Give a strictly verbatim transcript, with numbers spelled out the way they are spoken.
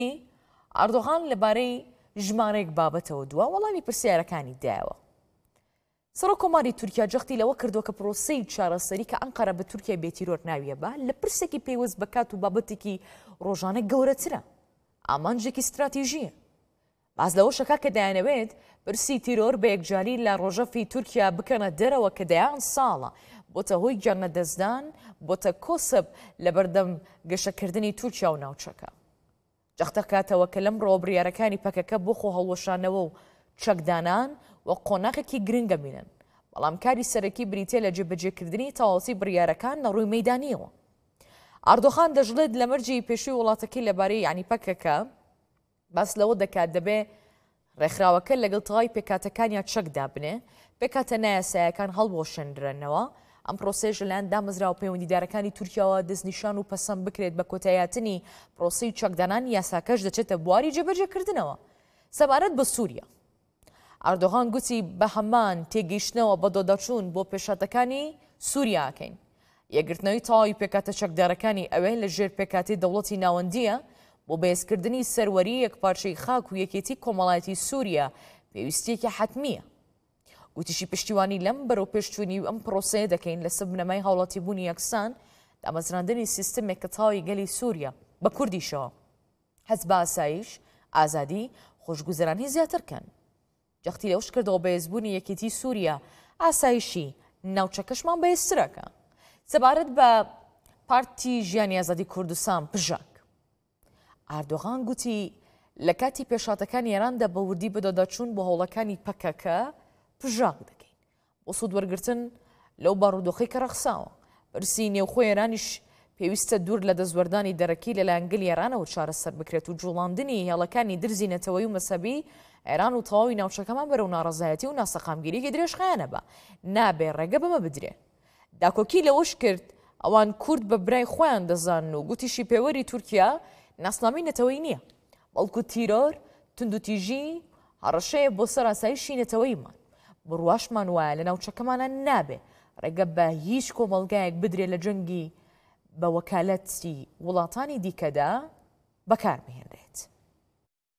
ئەردۆغان لەبارەی ژمارەیەک بابەتەوە دووە وەڵامی پرسیارەکانی دایەوە. سەرۆک کۆماری تورکیا جەختی لەوە کردووە کە پرۆسەی چارەسەری کە ئەنقەرە بە تورکیا بێتیرۆر ناویە بە لە پرسێکی پێیوەست بە کات و بابەتێکی ڕۆژانە گەورەترە، ئامانجێکی استراتیژیە. باز لەوە شەکا کە دایانەوێت پرسی تیرۆر بە یەکجاری لە ڕۆژەفی تورکیا بکەنە دەرەوە کە دەیان ساڵە بۆتە هۆی گیانەدەستدان بۆتە کۆسب لە بەردەم گەشەکردنی تورکیا و ناوچەکە. جەختە کاتەوە کە لەم ڕۆ بڕیارەکانی پەکەکە بۆ خۆ هەڵوەشانەوە و چەکدانان و قۆناغێکی گرنگە بینن، بەڵام کاری سەرەکی بریتێ لە جێبەجێکردنی تەواوەتی بڕیارەکان لە ڕووی مەیدانیەوە. ئەردۆغان دەژڵێت لە مەرجی پێشووی وڵاتەکەی لەبارەی یعنی پەکەکە باس لەوە دەکات دەبێ ڕێکخراوەکە لەگەڵ تەواوی پێکاتەکانیان چەکدا بنێ، پێکاتە نایاسایەکان هەڵبۆشێنرێنەوە، ئەم پرۆسێژ لەلایەن دامەزراوە پەیوەندیدارەکانی تورکیاوە دەستنیشان و پەسەند بکرێت بە کۆتاییاتنی پرۆسەی چەکدانان یاساکەش دەچێتە بواری جێبەجێکردنەوە. سەبارەت بە سووریا، ئەردۆغان گوتی بە هەمان تێگەیشتنەوە بە دۆداچوون بۆ پێشاتەکانی سووریاکەین. یەکگرتنەوەی تەواوی پێکاتە چەکدارەکانی ئەوێ لە ژێر پێکاتی دەوڵەتی ناوەندیە بۆ بەهێزکردنی سەروەری یەکپارچەی خاک و یەکێتی کۆمەڵایەتی سووریا پێویستیەکی حتمیە. گوتیشی پشتیوانی لەم بەرەو پێشچوونی و ئەم پرۆسەیە دەکەین لەسەر بنەمای هاوڵاتی بوونی یەکسان دامەزراندنی سیستمێک کە تەواوی گەلی سووریا بە کوردیشەوە هەست بە ئاسایش، ئازادی، خۆشگوزەرانی زیاترکەن. جەختی لەوش کردەوە بەهێزبوونی یەکێتی سووریا ئاسایشی ناوچەکەشمان بەهێزترەکە. سەبارەت بە پارتی ژیانی ئازادی کوردستان پژاک، ئەردۆغان گوتی لە کاتی پێشاتەکان ئێراندا بە وردی بەدەداچوون بۆ هەوڵەکانی پەکەکە پژاک دەکەین بۆ سوود وەرگرتن لەو باڕوودۆخەی کە ڕەخساوە. پرسی نێوخۆی ئێرانیش پێویستە دوور لە دەستوەردانی دەرەکی لەلایەن گەلی ئێرانەوە چارەسەر بکرێت و جوڵاندنی هێڵەکانی درزی نەتەوەی و مەسەبی ئێران و تەواوی ناوچەکەمان بەرەو ناڕەزایەتی و ناسەقامگیریەکی درێژخایەنە بە نابێ ڕێگە بەمە بدرێ. داکۆکی لەوەش کرد ئەوان کورد بە برای خۆیان دەزانن و گوتیشی پێوەری تورکیا ناسنامی نەتەوەی نییە، بەڵکو تیرۆر تونندوتیژی هەڕەشەیە بۆ سەر ئاسایشی نەتەوەیمان. بڕواشمان وایە لە ناوچەکەمانە نابێ ڕێگە بە هیچ کۆمەڵگایەک بدرێت لە جەنگی بە وەکالەتی وڵاتانی دیکەدا بەکاربهێنرێت.